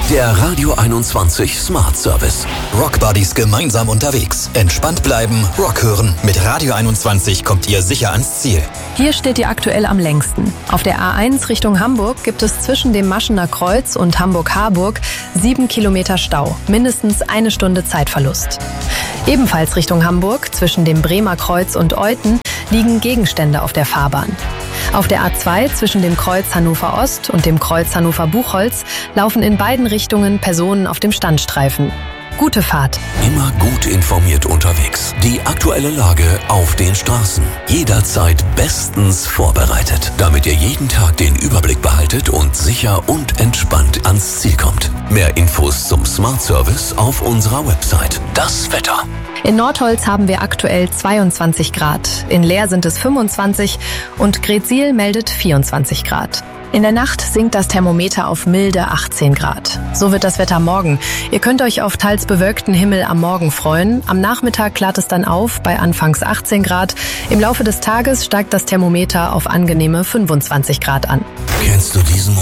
Der Radio 21 Smart Service. Rockbuddies gemeinsam unterwegs. Entspannt bleiben, Rock hören. Mit Radio 21 kommt ihr sicher ans Ziel. Hier steht ihr aktuell am längsten. Auf der A1 Richtung Hamburg gibt es zwischen dem Maschener Kreuz und Hamburg-Harburg 7 Kilometer Stau. Mindestens 1 Stunde Zeitverlust. Ebenfalls Richtung Hamburg, zwischen dem Bremer Kreuz und Euthen, liegen Gegenstände auf der Fahrbahn. Auf der A2 zwischen dem Kreuz Hannover Ost und dem Kreuz Hannover Buchholz laufen in beiden Richtungen Personen auf dem Standstreifen. Gute Fahrt. Immer gut informiert unterwegs. Die aktuelle Lage auf den Straßen. Jederzeit bestens vorbereitet, damit ihr jeden Tag den Überblick behaltet und sicher und entspannt ans Ziel kommt. Mehr Infos zum Smart Service auf unserer Website. Das Wetter. In Nordholz haben wir aktuell 22 Grad. In Leer sind es 25 und Gretsiel meldet 24 Grad. In der Nacht sinkt das Thermometer auf milde 18 Grad. So wird das Wetter morgen. Ihr könnt euch auf teils bewölkten Himmel am Morgen freuen. Am Nachmittag klart es dann auf bei anfangs 18 Grad. Im Laufe des Tages steigt das Thermometer auf angenehme 25 Grad an. Kennst du diesen